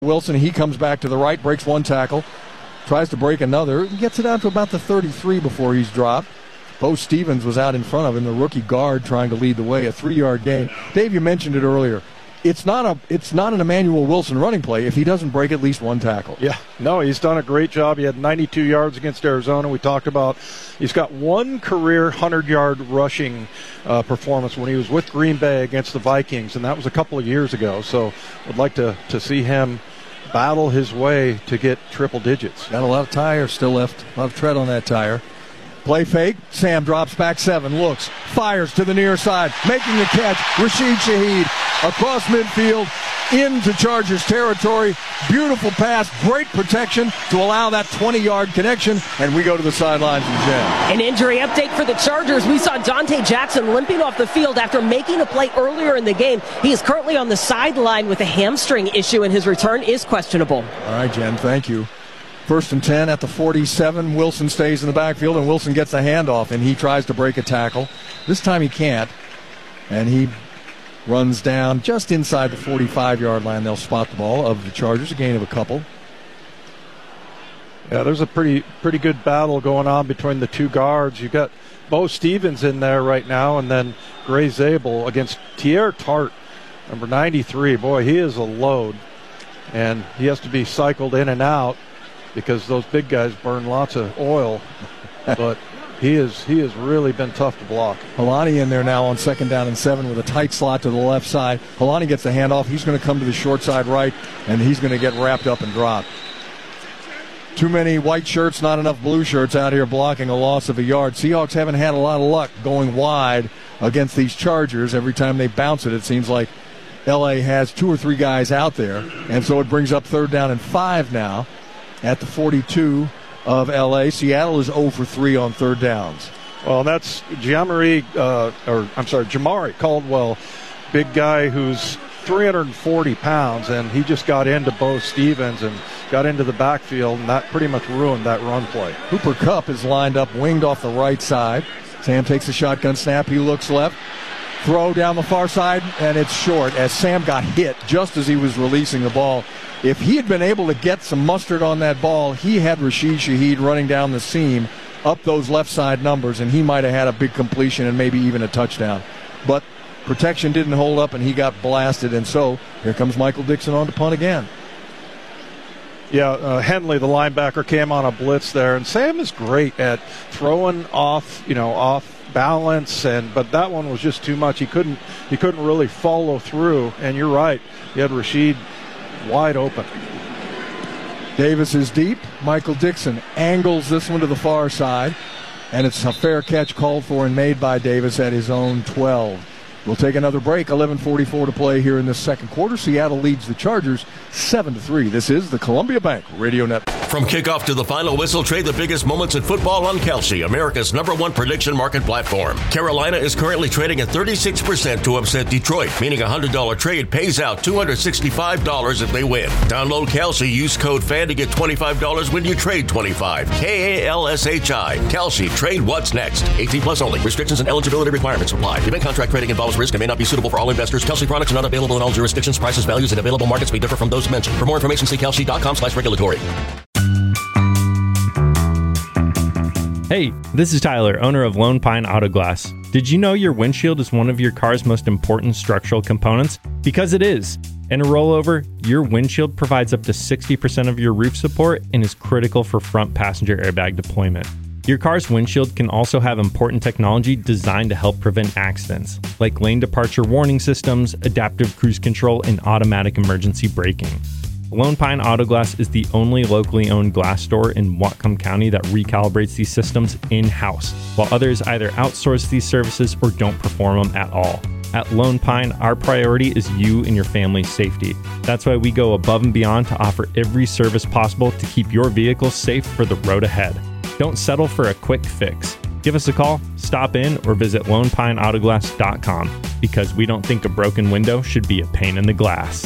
Wilson, he comes back to the right, breaks one tackle, tries to break another, gets it out to about the 33 before he's dropped. Bo Stevens was out in front of him, the rookie guard trying to lead the way, a 3-yard gain. Dave, you mentioned it earlier. It's not an Emmanuel Wilson running play if he doesn't break at least one tackle. Yeah, no, he's done a great job. He had 92 yards against Arizona. We talked about he's got one career 100-yard rushing performance when he was with Green Bay against the Vikings, and that was a couple of years ago. So I'd like to see him battle his way to get triple digits. Got a lot of tire still left, a lot of tread on that tire. Play fake. Sam drops back 7, looks, fires to the near side, making the catch. Rashid Shaheed across midfield into Chargers territory. Beautiful pass, great protection to allow that 20-yard connection, and we go to the sidelines and Jen. An injury update for the Chargers. We saw Dante Jackson limping off the field after making a play earlier in the game. He is currently on the sideline with a hamstring issue, and his return is questionable. All right, Jen, thank you. 1st and 10 at the 47. Wilson stays in the backfield, and Wilson gets a handoff, and he tries to break a tackle. This time he can't, and he runs down just inside the 45-yard line. They'll spot the ball of the Chargers, a gain of a couple. Yeah, there's a pretty good battle going on between the two guards. You've got Bo Stevens in there right now, and then Gray Zabel against Tier Tart, number 93. Boy, he is a load, and he has to be cycled in and out because those big guys burn lots of oil. But he has really been tough to block. Helani in there now on 2nd down and 7 with a tight slot to the left side. Helani gets the handoff. He's going to come to the short side right, and he's going to get wrapped up and dropped. Too many white shirts, not enough blue shirts out here blocking a loss of a yard. Seahawks haven't had a lot of luck going wide against these Chargers. Every time they bounce it seems like L.A. has 2 or 3 guys out there, and so it brings up 3rd down and 5 now at the 42 of L.A. Seattle is 0 for 3 on 3rd downs. Well, that's Jamari Caldwell, big guy who's 340 pounds, and he just got into Bo Stevens and got into the backfield, and that pretty much ruined that run play. Cooper Kupp is lined up, winged off the right side. Sam takes a shotgun snap. He looks left. Throw down the far side, and it's short as Sam got hit just as he was releasing the ball. If he had been able to get some mustard on that ball, he had Rashid Shaheed running down the seam up those left side numbers, and he might have had a big completion and maybe even a touchdown. But protection didn't hold up, and he got blasted, and so here comes Michael Dixon on to punt again. Yeah, Henley, the linebacker, came on a blitz there, and Sam is great at throwing off balance, but that one was just too much. He couldn't really follow through, and you're right. He had Rashid wide open. Davis is deep. Michael Dixon angles this one to the far side, and it's a fair catch called for and made by Davis at his own 12. We'll take another break. 11:44 to play here in this second quarter. Seattle leads the Chargers 7-3. This is the Columbia Bank Radio Network. From kickoff to the final whistle, trade the biggest moments in football on Kalshi, America's #1 prediction market platform. Carolina is currently trading at 36% to upset Detroit, meaning a $100 trade pays out $265 if they win. Download Kalshi, use code FAN to get $25 when you trade $25. KALSHI. Kalshi. Trade what's next. 18 plus only. Restrictions and eligibility requirements apply. Event contract trading involves risk and may not be suitable for all investors. Kalshi products are not available in all jurisdictions. Prices, values, and available markets may differ from those mentioned. For more information, see kalshi.com/regulatory. Hey, this is Tyler, owner of Lone Pine Auto Glass. Did you know your windshield is one of your car's most important structural components? Because it is. In a rollover, your windshield provides up to 60% of your roof support and is critical for front passenger airbag deployment. Your car's windshield can also have important technology designed to help prevent accidents, like lane departure warning systems, adaptive cruise control, and automatic emergency braking. Lone Pine Auto Glass is the only locally owned glass store in Whatcom County that recalibrates these systems in-house, while others either outsource these services or don't perform them at all. At Lone Pine, our priority is you and your family's safety. That's why we go above and beyond to offer every service possible to keep your vehicle safe for the road ahead. Don't settle for a quick fix. Give us a call, stop in, or visit lonepineautoglass.com, because we don't think a broken window should be a pain in the glass.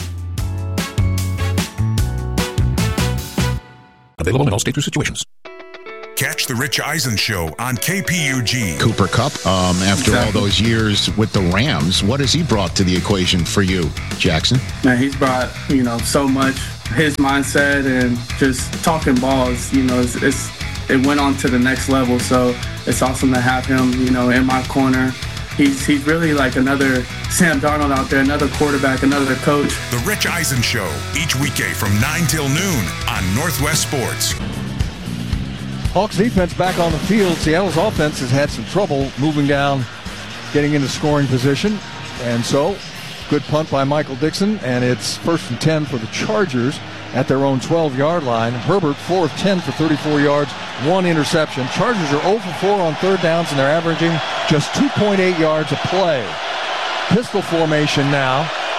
Available in all states or situations. Catch the Rich Eisen Show on KPUG. Cooper Kupp, after all those years with the Rams, what has he brought to the equation for you, Jackson? Man, he's brought, so much his mindset and just talking balls, it went on to the next level. So it's awesome to have him, in my corner. He's really like another Sam Darnold out there, another quarterback, another coach. The Rich Eisen Show, each weekday from 9 till noon on Northwest Sports. Hawks defense back on the field. Seattle's offense has had some trouble moving down, getting into scoring position. And so, good punt by Michael Dixon, and it's 1st and 10 for the Chargers at their own 12-yard line. Herbert, 4 of 10 for 34 yards, 1 interception. Chargers are 0 for 4 on third downs, and they're averaging just 2.8 yards a play. Pistol formation now.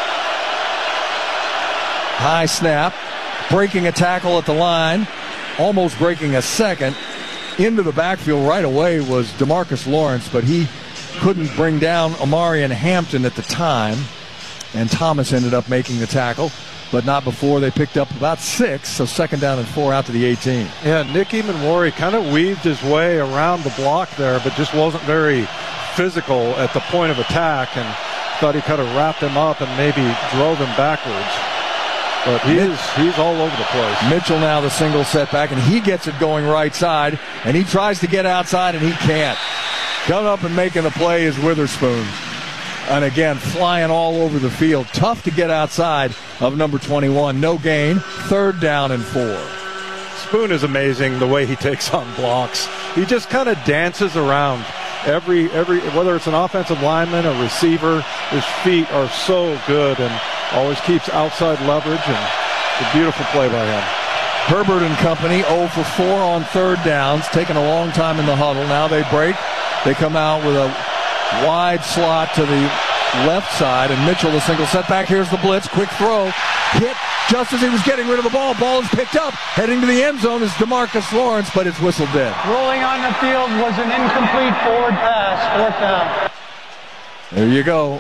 High snap, breaking a tackle at the line, almost breaking a second. Into the backfield right away was DeMarcus Lawrence, but he couldn't bring down Omarion Hampton at the time, and Thomas ended up making the tackle, but not before they picked up about 6, so 2nd down and 4 out to the 18. Yeah, Nick Emanwari kind of weaved his way around the block there, but just wasn't very physical at the point of attack, and thought he kind of wrapped him up and maybe drove him backwards. But he's all over the place. Mitchell now the single setback, and he gets it going right side, and he tries to get outside, and he can't. Coming up and making the play is Witherspoon. And again, flying all over the field. Tough to get outside of number 21. No gain. 3rd down and 4. Spoon is amazing the way he takes on blocks. He just kind of dances around every whether it's an offensive lineman or receiver. His feet are so good and always keeps outside leverage, and a beautiful play by him. Herbert and company 0 for 4 on third downs, taking a long time in the huddle. Now they break. They come out with a wide slot to the left side, and Mitchell the single setback. Here's the blitz. Quick throw. Hit just as he was getting rid of the ball. Ball is picked up. Heading to the end zone is DeMarcus Lawrence, but it's whistled dead. Rolling on the field was an incomplete forward pass. 4th down. There you go.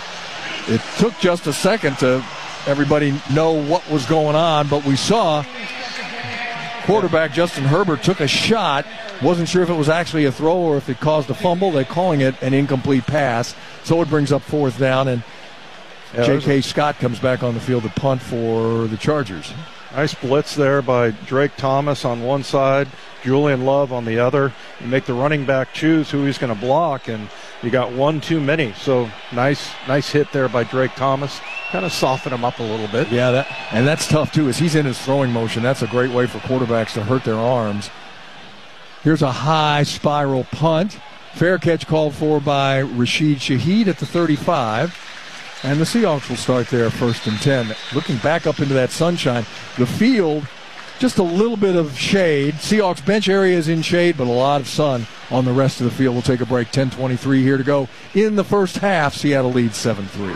It took just a second to everybody know what was going on, but we saw quarterback Justin Herbert took a shot. Wasn't sure if it was actually a throw or if it caused a fumble. They're calling it an incomplete pass. So it brings up 4th down, and J.K. Scott comes back on the field to punt for the Chargers. Nice blitz there by Drake Thomas on one side, Julian Love on the other. You make the running back choose who he's going to block, and you got one too many. So nice hit there by Drake Thomas. Kind of soften him up a little bit. Yeah, that's tough too, as he's in his throwing motion. That's a great way for quarterbacks to hurt their arms. Here's a high spiral punt. Fair catch called for by Rashid Shaheed at the 35. And the Seahawks will start there, 1st and 10. Looking back up into that sunshine, the field, just a little bit of shade. Seahawks bench area is in shade, but a lot of sun on the rest of the field. We'll take a break. 10:23 here to go in the first half. Seattle leads 7-3.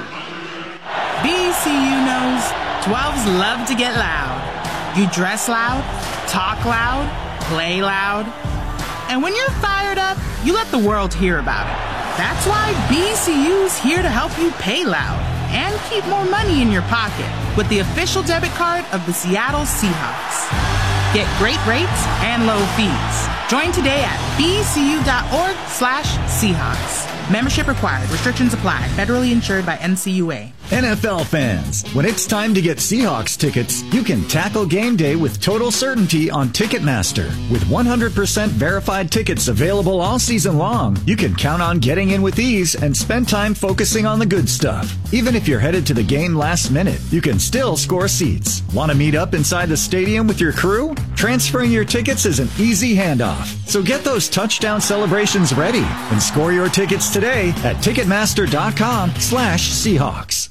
BCU knows 12s love to get loud. You dress loud, talk loud, play loud. And when you're fired up, you let the world hear about it. That's why BCU's here to help you pay loud and keep more money in your pocket with the official debit card of the Seattle Seahawks. Get great rates and low fees. Join today at bcu.org/Seahawks. Membership required. Restrictions apply. Federally insured by NCUA. NFL fans, when it's time to get Seahawks tickets, you can tackle game day with total certainty on Ticketmaster. With 100% verified tickets available all season long, you can count on getting in with ease and spend time focusing on the good stuff. Even if you're headed to the game last minute, you can still score seats. Want to meet up inside the stadium with your crew? Transferring your tickets is an easy handoff. So get those touchdown celebrations ready and score your tickets today at Ticketmaster.com/Seahawks.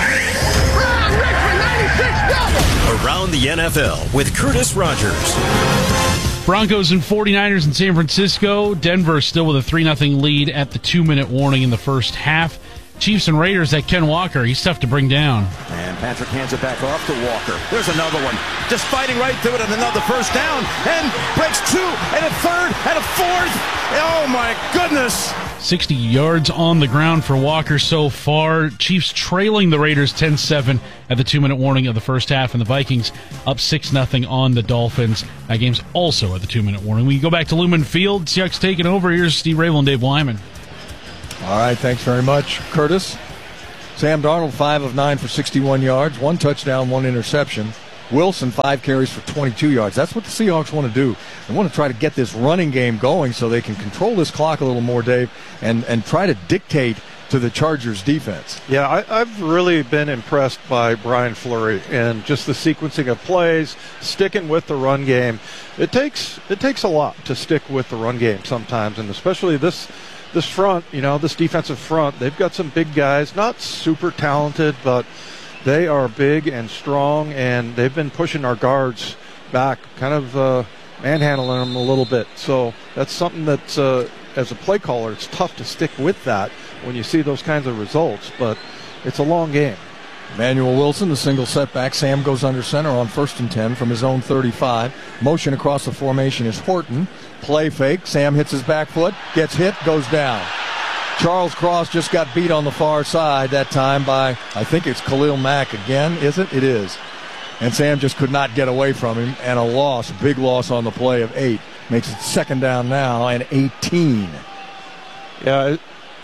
Around the NFL with Curtis Rogers. Broncos and 49ers in San Francisco. Denver still with a 3-0 lead at the 2-minute warning in the first half. Chiefs and Raiders at Ken Walker. He's tough to bring down. And Patrick hands it back off to Walker. There's another one. Just fighting right through it, and another first down. And breaks 2, and a third, and a fourth. Oh, my goodness. 60 yards on the ground for Walker so far. Chiefs trailing the Raiders 10-7 at the 2-minute warning of the first half, and the Vikings up 6-0 on the Dolphins. That game's also at the 2-minute warning. We go back to Lumen Field. Seahawks taking over. Here's Steve Rabel and Dave Wyman. All right, thanks very much, Curtis. Sam Darnold, 5 of 9 for 61 yards, 1 touchdown, 1 interception. Wilson, 5 carries for 22 yards. That's what the Seahawks want to do. They want to try to get this running game going so they can control this clock a little more, Dave, and try to dictate to the Chargers defense. Yeah, I've really been impressed by Brian Fleury and just the sequencing of plays, sticking with the run game. It takes a lot to stick with the run game sometimes, and especially this front, this defensive front. They've got some big guys, not super talented, but they are big and strong, and they've been pushing our guards back, kind of manhandling them a little bit. So that's something that, as a play caller, it's tough to stick with that when you see those kinds of results, but it's a long game. Emmanuel Wilson, the single setback. Sam goes under center on 1st and 10 from his own 35. Motion across the formation is Horton. Play fake. Sam hits his back foot, gets hit, goes down. Charles Cross just got beat on the far side that time by, I think it's Khalil Mack again, is it? It is. And Sam just could not get away from him, and a big loss on the play of 8. Makes it 2nd down now and 18. Yeah,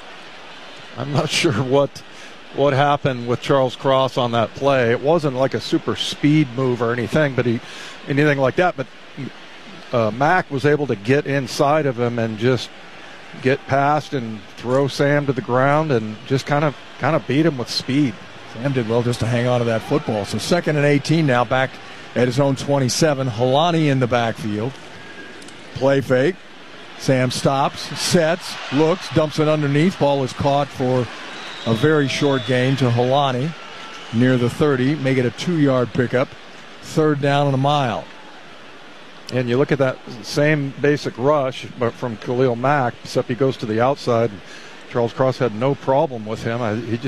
I'm not sure what happened with Charles Cross on that play. It wasn't like a super speed move or anything like that. But Mack was able to get inside of him and just get past and throw Sam to the ground and just kind of beat him with speed. Sam did well just to hang on to that football. So 2nd and 18 now, back at his own 27. Helani in the backfield. Play fake. Sam stops, sets, looks, dumps it underneath. Ball is caught for a very short gain to Helani near the 30. Make it a 2-yard pickup. 3rd down and a mile. And you look at that same basic rush, but from Khalil Mack, except he goes to the outside. Charles Cross had no problem with him.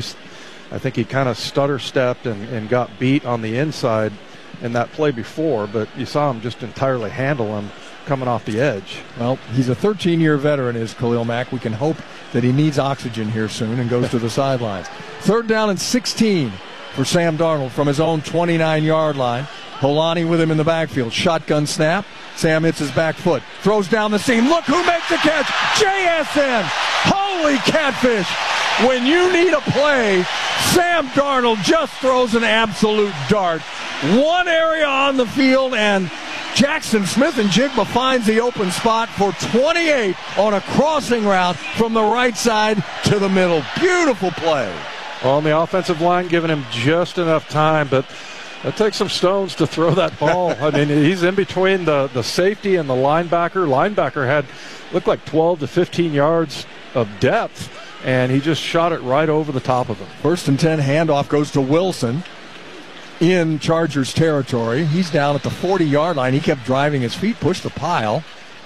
I think he kind of stutter-stepped and got beat on the inside in that play before, but you saw him just entirely handle him coming off the edge. Well, he's a 13-year veteran, is Khalil Mack. We can hope that he needs oxygen here soon and goes to the sidelines. 3rd down and 16 for Sam Darnold from his own 29-yard line. Helani with him in the backfield. Shotgun snap. Sam hits his back foot. Throws down the seam. Look who makes the catch. JSN. Holy catfish. When you need a play, Sam Darnold just throws an absolute dart. One area on the field, and Jackson Smith-Njigba finds the open spot for 28 on a crossing route from the right side to the middle. Beautiful play. On the offensive line, giving him just enough time, but it takes some stones to throw that ball. I mean, he's in between the safety and the linebacker. Linebacker looked like 12 to 15 yards of depth, and he just shot it right over the top of him. 1st and 10, handoff goes to Wilson in Chargers territory. He's down at the 40-yard line. He kept driving his feet, pushed the pile.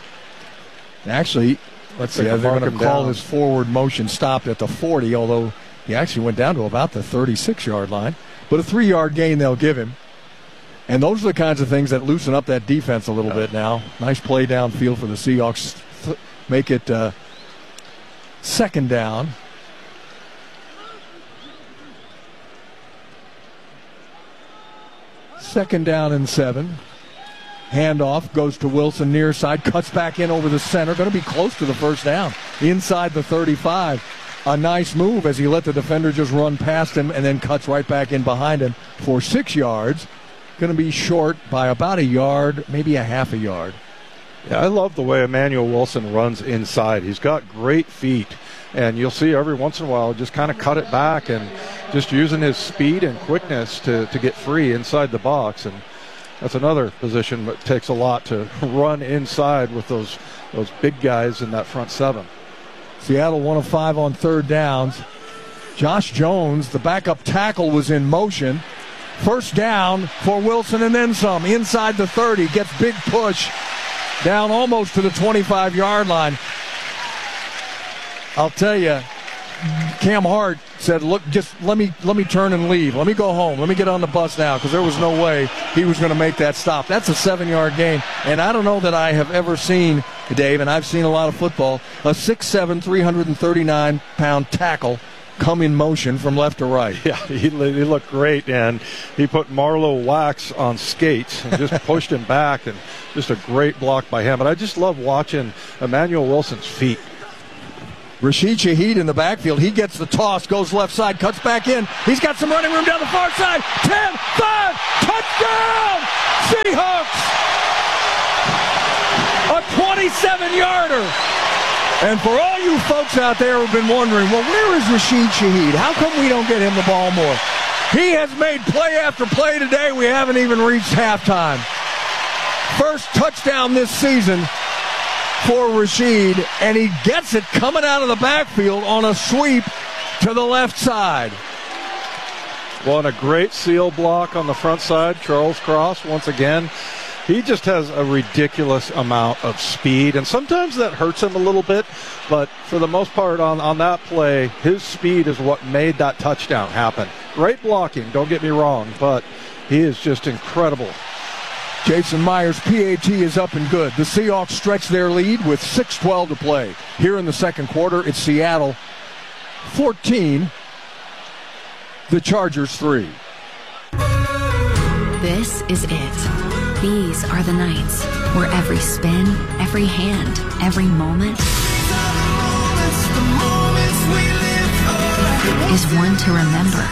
Actually, let's see, they're going to call his forward motion stopped at the 40, although he actually went down to about the 36-yard line. But a 3-yard gain they'll give him. And those are the kinds of things that loosen up that defense a little bit now. Nice play downfield for the Seahawks. Make it 2nd down. Second down and 7. Handoff goes to Wilson near side. Cuts back in over the center. Going to be close to the 1st down. Inside the 35. A nice move as he let the defender just run past him and then cuts right back in behind him for 6 yards. Going to be short by about a yard, maybe a half a yard. Yeah, I love the way Emmanuel Wilson runs inside. He's got great feet, and you'll see every once in a while just kind of cut it back and just using his speed and quickness to get free inside the box. And that's another position that takes a lot to run inside with those big guys in that front 7. Seattle 1 of 5 on 3rd downs. Josh Jones, the backup tackle, was in motion. 1st down for Wilson and then some. Inside the 30, gets big push down almost to the 25-yard line. I'll tell you, Cam Hart said, look, just let me turn and leave. Let me go home. Let me get on the bus now, because there was no way he was going to make that stop. That's a 7-yard gain. And I don't know that I have ever seen, Dave, and I've seen a lot of football, a 6'7", 339-pound tackle come in motion from left to right. Yeah, he looked great, and he put Marlowe Wax on skates and just pushed him back, and just a great block by him. But I just love watching Emmanuel Wilson's feet. Rashid Shaheed in the backfield. He gets the toss, goes left side, cuts back in. He's got some running room down the far side. 10, 5, touchdown! Seahawks! A 27-yarder. And for all you folks out there who've been wondering, well, where is Rashid Shaheed? How come we don't get him the ball more? He has made play after play today. We haven't even reached halftime. First touchdown this season for Rashid, and he gets it coming out of the backfield on a sweep to the left side. Well, and a great seal block on the front side. Charles Cross, once again, he just has a ridiculous amount of speed, and sometimes that hurts him a little bit, but for the most part on that play, his speed is what made that touchdown happen. Great blocking, don't get me wrong, but he is just incredible. Jason Myers' PAT is up and good. The Seahawks stretch their lead with 6:12 to play. Here in the second quarter, it's Seattle 14, the Chargers 3. This is it. These are the nights where every spin, every hand, every moment is one to remember.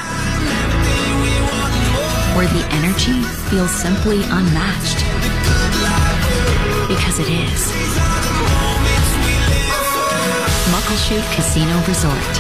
Where the energy feels simply unmatched. Because it is. Muckleshoot Casino Resort.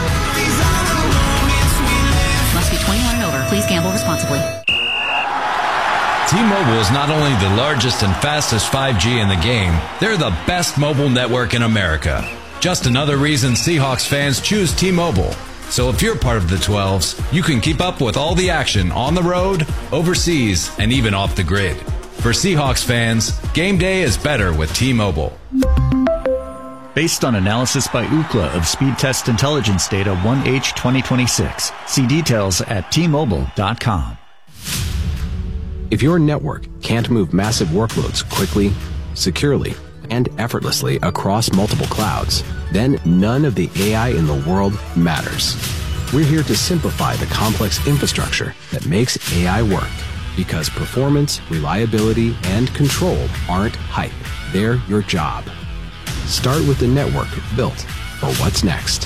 Must be 21 and over. Please gamble responsibly. T-Mobile is not only the largest and fastest 5G in the game, they're the best mobile network in America. Just another reason Seahawks fans choose T-Mobile. So if you're part of the 12s, you can keep up with all the action on the road, overseas, and even off the grid. For Seahawks fans, game day is better with T-Mobile. Based on analysis by Ookla of speed test intelligence data 1H 2026. See details at T-Mobile.com. If your network can't move massive workloads quickly, securely, and effortlessly across multiple clouds, then none of the AI in the world matters. We're here to simplify the complex infrastructure that makes AI work, because performance, reliability, and control aren't hype. They're your job. Start with the network built for what's next.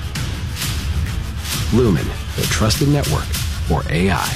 Lumen, the trusted network for AI.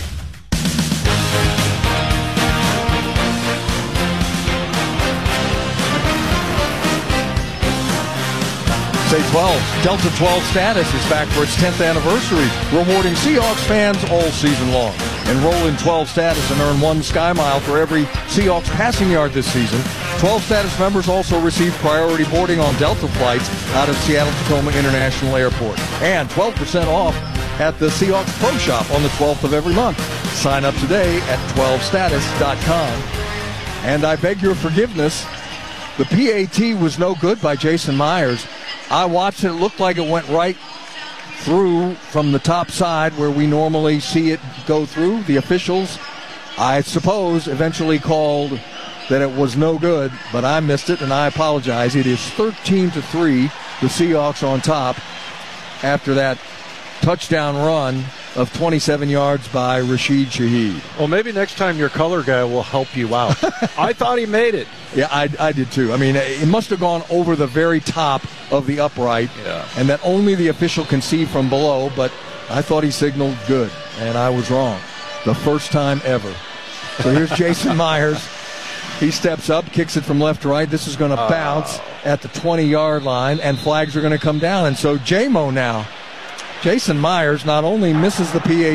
Say 12. Delta 12 status is back for its 10th anniversary, rewarding Seahawks fans all season long. Enroll in 12 status and earn 1 Sky Mile for every Seahawks passing yard this season. 12 status members also receive priority boarding on Delta flights out of Seattle-Tacoma International Airport. And 12% off at the Seahawks Pro Shop on the 12th of every month. Sign up today at 12status.com. And I beg your forgiveness, the PAT was no good by Jason Myers. I watched it. It looked like it went right through from the top side where we normally see it go through. The officials, I suppose, eventually called that it was no good, but I missed it, and I apologize. It is 13-3, the Seahawks on top after that touchdown run of 27 yards by Rashid Shaheed. Well, maybe next time your color guy will help you out. I thought he made it. Yeah, I did too. I mean, it must have gone over the very top of the upright, and that only the official can see from below, but I thought he signaled good, and I was wrong. The first time ever. So here's Jason Myers. He steps up, kicks it from left to right. This is going to bounce at the 20-yard line, and flags are going to come down. And so JMO now. Jason Myers not only misses the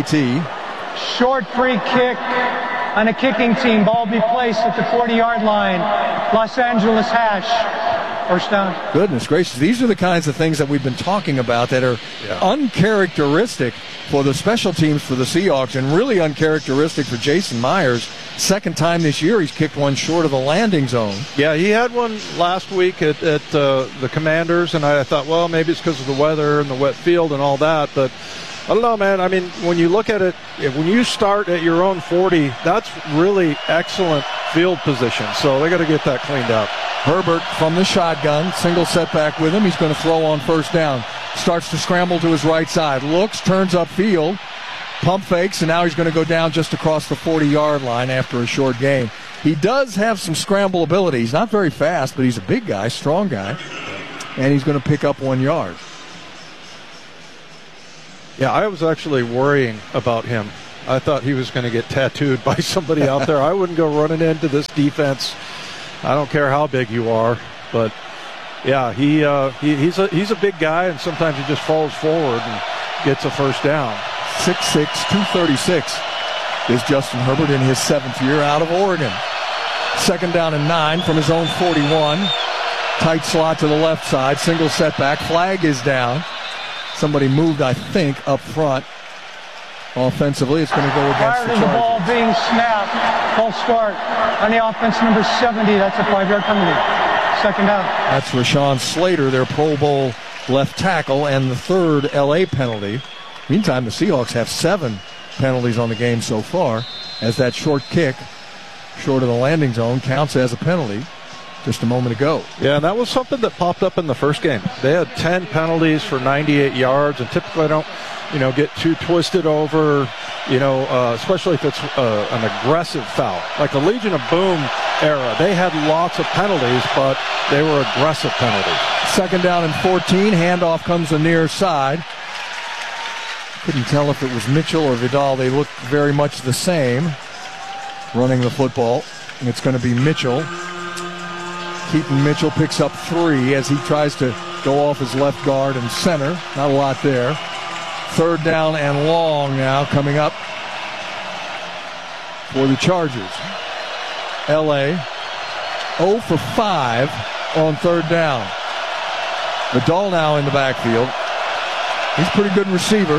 PAT. Short free kick on a kicking team. Ball be placed at the 40-yard line. Los Angeles hash. First down. Goodness gracious. These are the kinds of things that we've been talking about that are uncharacteristic for the special teams for the Seahawks and really uncharacteristic for Jason Myers. Second time this year he's kicked one short of the landing zone. Yeah, he had one last week at the Commanders, and I thought, well, maybe it's because of the weather and the wet field and all that, but I don't know, man. I mean, when you look at it, when you start at your own 40, that's really excellent field position, so they got to get that cleaned up. Herbert from the shotgun, single setback with him. He's going to throw on first down. Starts to scramble to his right side. Looks, turns upfield, pump fakes, and now he's going to go down just across the 40-yard line after a short gain. He does have some scramble ability. He's not very fast, but he's a big guy, strong guy, and he's going to pick up 1 yard. Yeah, I was actually worrying about him. I thought he was going to get tattooed by somebody out there. I wouldn't go running into this defense. I don't care how big you are, but yeah, he's a big guy, and sometimes he just falls forward and gets a first down. 6'6", 236 is Justin Herbert in his 7th year out of Oregon. 2nd down and 9 from his own 41. Tight slot to the left side. Single setback. Flag is down. Somebody moved, I think, up front. Offensively, it's going to go against Prior the to the ball Chargers. being snapped, false start on the offense, number 70. That's a 5-yard penalty. 2nd down. That's Rashawn Slater, their Pro Bowl left tackle, and the 3rd L.A. penalty. Meantime, the Seahawks have 7 penalties on the game so far, as that short kick, short of the landing zone, counts as a penalty just a moment ago. Yeah, and that was something that popped up in the first game. They had 10 penalties for 98 yards, and typically I don't, get too twisted over, especially if it's an aggressive foul. Like the Legion of Boom era, they had lots of penalties, but they were aggressive penalties. 2nd down and 14. Handoff comes the near side. Couldn't tell if it was Mitchell or Vidal. They look very much the same running the football. And it's going to be Mitchell. Keaton Mitchell picks up 3 as he tries to go off his left guard and center. Not a lot there. 3rd down and long now coming up for the Chargers. L.A. 0 for 5 on 3rd down. Vidal now in the backfield. He's a pretty good receiver.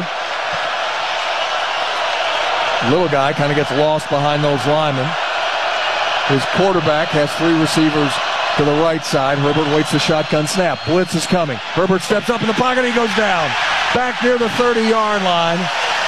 Little guy kind of gets lost behind those linemen. His quarterback has 3 receivers to the right side. Herbert waits the shotgun snap. Blitz is coming. Herbert steps up in the pocket. He goes down. Back near the 30-yard line.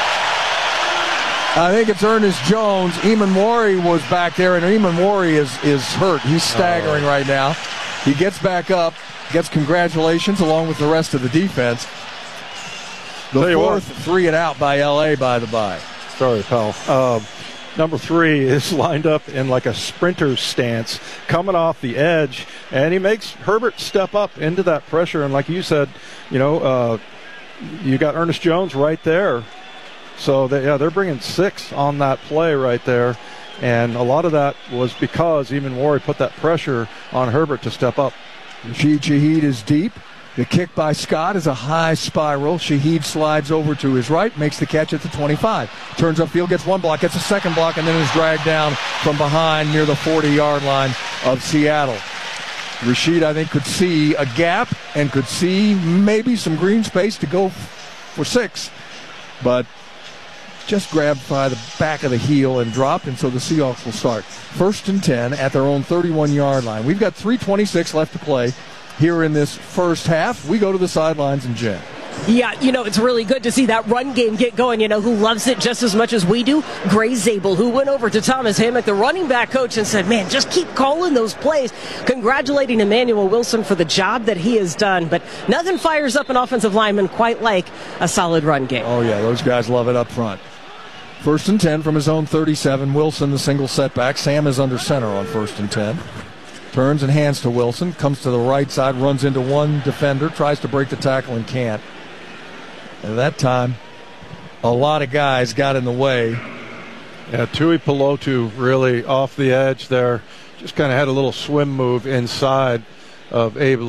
I think it's Ernest Jones. Eamon Wari was back there, and Eamon Wari is hurt. He's staggering right now. He gets back up, gets congratulations along with the rest of the defense. The 4th 3 and out by L.A., by the by. Sorry, pal. Number 3 is lined up in like a sprinter's stance, coming off the edge, and he makes Herbert step up into that pressure. And like you said, you got Ernest Jones right there. So they're bringing 6 on that play right there. And a lot of that was because Eamon Wari put that pressure on Herbert to step up. Rashid Shaheed is deep. The kick by Scott is a high spiral. Shaheed slides over to his right, makes the catch at the 25. Turns upfield, gets 1 block, gets a 2nd block, and then is dragged down from behind near the 40-yard line of Seattle. Rashid, I think, could see a gap and could see maybe some green space to go for 6. But just grabbed by the back of the heel and dropped, and so the Seahawks will start. 1st and 10 at their own 31-yard line. We've got 3:26 left to play here in this first half. We go to the sidelines and Jen. Yeah, it's really good to see that run game get going. Who loves it just as much as we do? Gray Zabel, who went over to Thomas Hammock, the running back coach, and said, man, just keep calling those plays. Congratulating Emmanuel Wilson for the job that he has done. But nothing fires up an offensive lineman quite like a solid run game. Oh, yeah, those guys love it up front. 1st and 10 from his own 37. Wilson, the single setback. Sam is under center on 1st and 10. Turns and hands to Wilson. Comes to the right side, runs into one defender, tries to break the tackle and can't. And that time, a lot of guys got in the way. Yeah, Tui Pelotu really off the edge there. Just kind of had a little swim move inside of Abe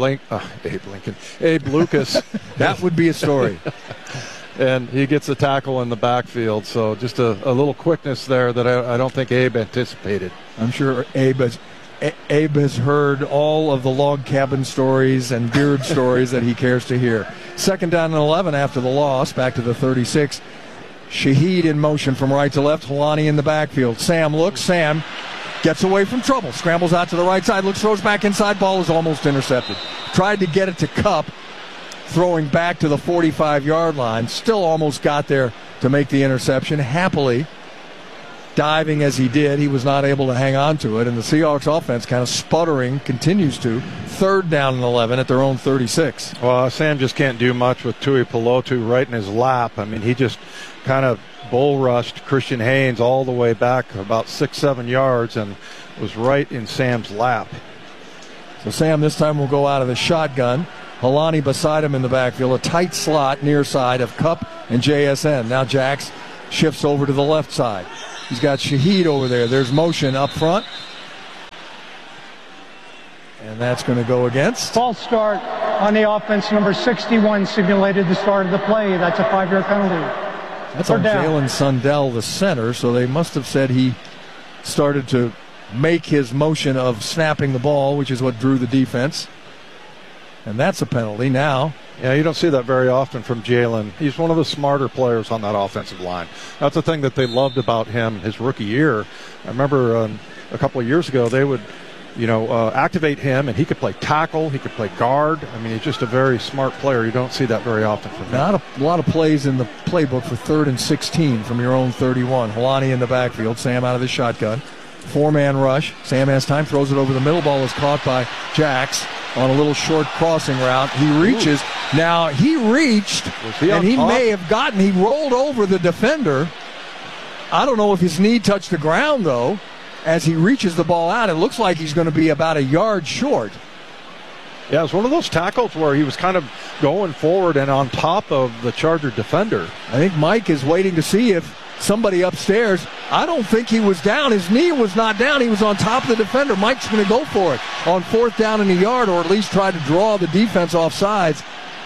Lucas. That would be a story. And he gets a tackle in the backfield. So just a little quickness there that I don't think Abe anticipated. I'm sure Abe has heard all of the log cabin stories and beard stories that he cares to hear. 2nd down and 11 after the loss, back to the 36. Shaheed in motion from right to left. Helani in the backfield. Sam looks. Sam gets away from trouble. Scrambles out to the right side. Looks, throws back inside. Ball is almost intercepted. Tried to get it to Kupp, throwing back to the 45-yard line. Still almost got there to make the interception. Happily, diving as he did, he was not able to hang on to it, and the Seahawks offense kind of sputtering, continues to. 3rd down and 11 at their own 36. Well, Sam just can't do much with Tui Pelotu right in his lap. I mean, he just kind of bull rushed Christian Haynes all the way back about 6-7 yards and was right in Sam's lap. So Sam this time will go out of the shotgun. Helani beside him in the backfield. A tight slot near side of Kupp and JSN. Now Jax shifts over to the left side. He's got Shaheed over there. There's motion up front. And that's going to go against. False start on the offense. Number 61 simulated the start of the play. That's a 5-yard penalty. That's on Jalen Sundell, the center, so they must have said he started to make his motion of snapping the ball, which is what drew the defense. And that's a penalty now. Yeah, you don't see that very often from Jalen. He's one of the smarter players on that offensive line. That's the thing that they loved about him his rookie year. I remember a couple of years ago they would activate him, and he could play tackle, he could play guard. I mean, he's just a very smart player. You don't see that very often from him. Not a lot of plays in the playbook for 3rd and 16 from your own 31. Helani in the backfield, Sam out of the shotgun. 4-man rush. Sam has time, throws it over the middle. Ball is caught by Jax on a little short crossing route. He reaches. Ooh. Now, he reached, and he may have gotten, he rolled over the defender. I don't know if his knee touched the ground, though. As he reaches the ball out, it looks like he's going to be about a yard short. Yeah, it was one of those tackles where he was kind of going forward and on top of the Charger defender. I think Mike is waiting to see if somebody upstairs, I don't think he was down. His knee was not down. He was on top of the defender. Mike's going to go for it on 4th down and a yard, or at least try to draw the defense off sides.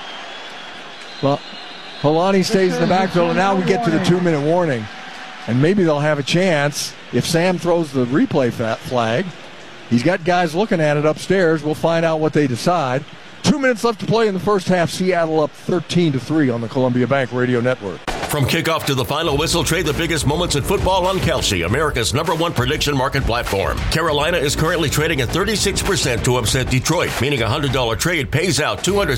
Well, Helani stays in the backfield, and now we get to the 2-minute warning. And maybe they'll have a chance if Sam throws the replay flag. He's got guys looking at it upstairs. We'll find out what they decide. 2 minutes left to play in the first half. Seattle up 13-3 on the Columbia Bank Radio Network. From kickoff to the final whistle, trade the biggest moments in football on Kalshi, America's #1 prediction market platform. Carolina is currently trading at 36% to upset Detroit, meaning a $100 trade pays out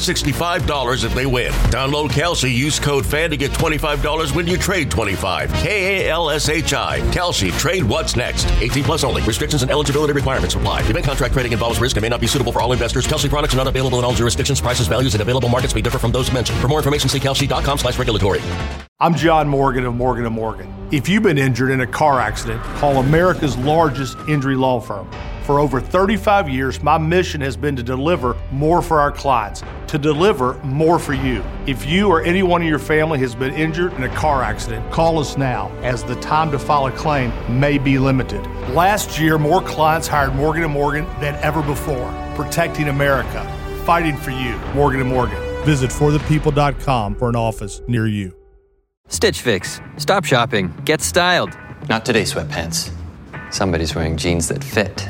$265 if they win. Download Kalshi, use code FAN to get $25 when you trade $25. KALSHI. Kalshi. Trade what's next. 18 plus only. Restrictions and eligibility requirements apply. Event contract trading involves risk and may not be suitable for all investors. Kalshi products are not available in all jurisdictions. Prices, values, and available markets may differ from those mentioned. For more information, see kalshi.com/regulatory. I'm John Morgan of Morgan & Morgan. If you've been injured in a car accident, call America's largest injury law firm. For over 35 years, my mission has been to deliver more for our clients, to deliver more for you. If you or anyone in your family has been injured in a car accident, call us now, as the time to file a claim may be limited. Last year, more clients hired Morgan & Morgan than ever before, protecting America, fighting for you. Morgan & Morgan. Visit forthepeople.com for an office near you. Stitch Fix. Stop shopping. Get styled. Not today, sweatpants. Somebody's wearing jeans that fit.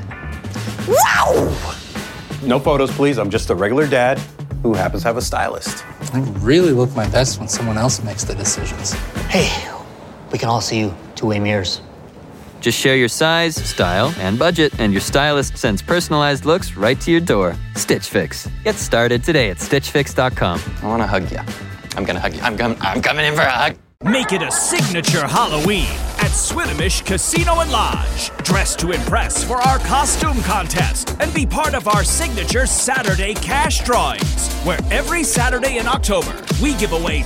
Wow! No photos, please. I'm just a regular dad who happens to have a stylist. I really look my best when someone else makes the decisions. Hey, we can all see you two-way mirrors. Just share your size, style, and budget, and your stylist sends personalized looks right to your door. Stitch Fix. Get started today at StitchFix.com. I want to hug you. I'm going to hug you. I'm coming in for a hug. Make it a signature Halloween at Swinomish Casino and Lodge. Dress to impress for our costume contest and be part of our signature Saturday cash drawings, where every Saturday in October, we give away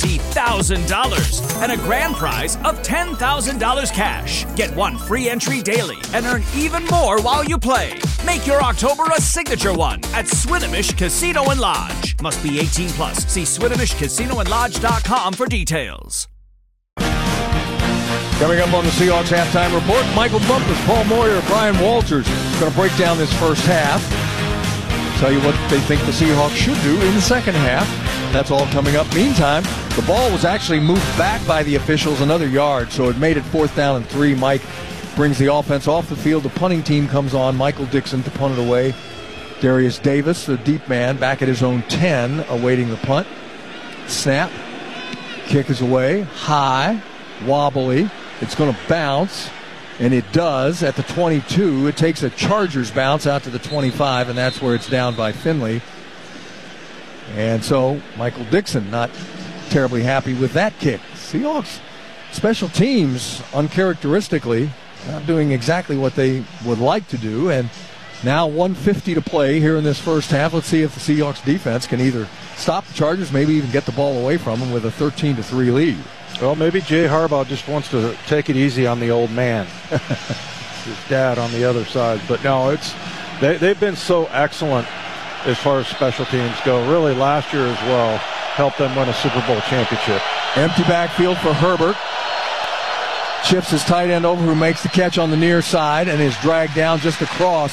$20,000 and a grand prize of $10,000 cash. Get one free entry daily and earn even more while you play. Make your October a signature one at Swinomish Casino and Lodge. Must be 18 plus. See SwinomishCasinoandLodge.com for details. Coming up on the Seahawks halftime report, Michael Bumpus, Paul Moyer, Brian Walters going to break down this first half. Tell you what they think the Seahawks should do in the second half. That's all coming up. Meantime, the ball was actually moved back by the officials another yard, so it made it 4th down and 3. Mike brings the offense off the field. The punting team comes on. Michael Dixon to punt it away. Darius Davis, the deep man, back at his own 10, awaiting the punt. Snap. Kick is away. High. Wobbly. It's going to bounce, and it does at the 22. It takes a Chargers bounce out to the 25, and that's where it's down by Finley. And so Michael Dixon not terribly happy with that kick. Seahawks special teams, uncharacteristically, not doing exactly what they would like to do. And now 1:50 to play here in this first half. Let's see if the Seahawks defense can either stop the Chargers, maybe even get the ball away from them with a 13-3 lead. Well, maybe Jay Harbaugh just wants to take it easy on the old man. His dad on the other side. But no, they've been so excellent as far as special teams go. Really, last year as well, helped them win a Super Bowl championship. Empty backfield for Herbert. Chips his tight end over, who makes the catch on the near side and is dragged down just across